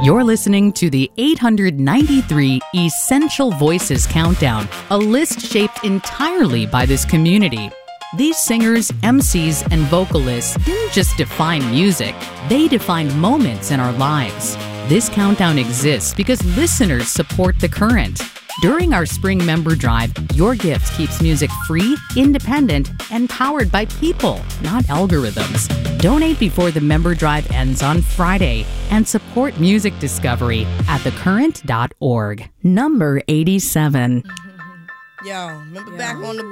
You're listening to the 893 Essential Voices Countdown, a list shaped entirely by this community. These singers, MCs, and vocalists didn't just define music, they defined moments in our lives. This countdown exists because listeners support The Current. During our spring member drive, your gift keeps music free, independent, and powered by people, not algorithms. Donate before the member drive ends on Friday and support music discovery at thecurrent.org. Number 87. Yo, remember back on the